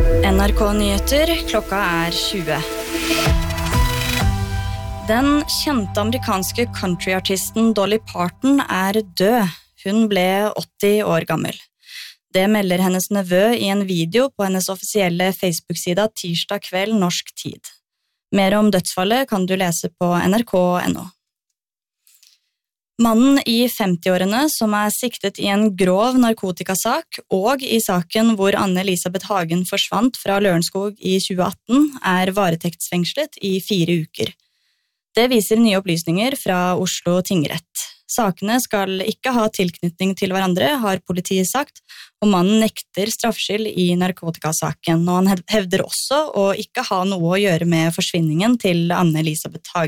NRK Nyheter, klokka 20. Den kjente amerikanske countryartisten Dolly Parton død. Hun ble 80 år gammel. Det melder hennes nevø i en video på hennes offisielle Facebook-sida tirsdag kveld norsk tid. Mer om dødsfallet kan du lese på nrk.no. Mannen i 50-årene som siktet i en grov narkotikasak og i saken hvor Anne-Elisabeth Hagen forsvant fra Lørenskog i 2018 varetektsfengslet i 4 uker. Det viser nye opplysninger fra Oslo tingrett. Sakene skal ikke ha tilknytning til hverandre, har politiet sagt, og mannen nekter straffskyld i narkotikasaken, og han hevder også å ikke ha noe å gjøre med forsvinningen til Anne-Elisabeth Hagen.